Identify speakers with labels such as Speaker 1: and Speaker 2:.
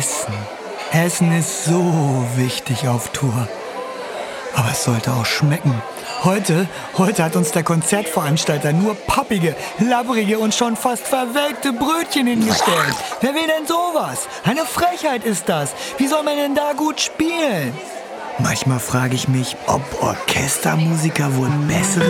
Speaker 1: Essen. Essen ist so wichtig auf Tour. Aber es sollte auch schmecken. Heute hat uns der Konzertveranstalter nur pappige, labbrige und schon fast verwelkte Brötchen hingestellt. Wer will denn sowas? Eine Frechheit ist das. Wie soll man denn da gut spielen? Manchmal frage ich mich, ob Orchestermusiker wohl bessere